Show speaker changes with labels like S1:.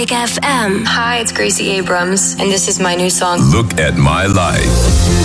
S1: Classic FM.
S2: Hi, it's Gracie Abrams, and this is my new song,
S3: Look at My Life.